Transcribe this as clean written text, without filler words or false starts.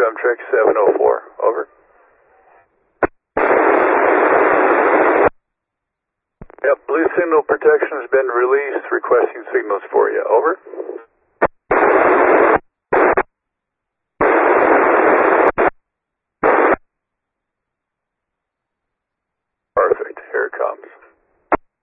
Amtrak 704. Over. Yep, blue signal protection has been released, requesting signals for you. Over.